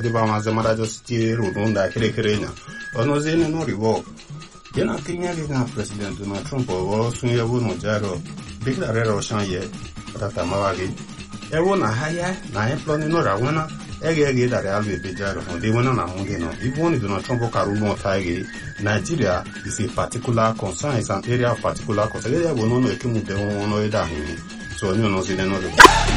ba ma zamara just rudunda kire ono zene no rivo yana Kenya ga president Donald Trump o sun yabo no jaro declare shanye tata mawagi ewo na haya na employee no rawana ege dare alwe bejaro de wona na munde no even Donald Trump karu no taigi Nigeria is a particular concern, is an area of particular concern. Area will not know if you move the one or the so you know,